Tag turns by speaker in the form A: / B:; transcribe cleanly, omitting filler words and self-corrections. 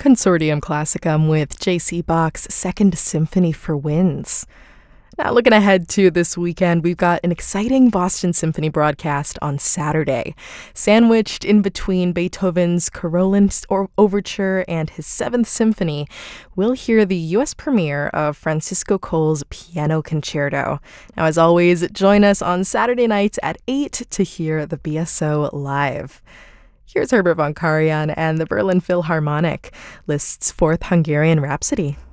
A: Consortium Classicum with J.C. Bach's Second Symphony for Winds. Now, looking ahead to this weekend, we've got an exciting Boston Symphony broadcast on Saturday. Sandwiched in between Beethoven's Carolin Overture and his Seventh Symphony, we'll hear the U.S. premiere of Francisco Cole's Piano Concerto. Now, as always, join us on Saturday nights at 8 to hear the BSO live. Here's Herbert von Karajan and the Berlin Philharmonic, Liszt's Fourth Hungarian Rhapsody.